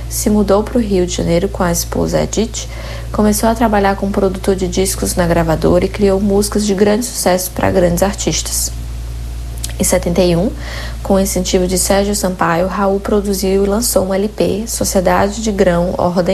se mudou para o Rio de Janeiro com a esposa Edith, começou a trabalhar como produtor de discos na gravadora e criou músicas de grande sucesso para grandes artistas. Em 71, com o incentivo de Sérgio Sampaio, Raul produziu e lançou um LP, Sociedade de Grão Ordem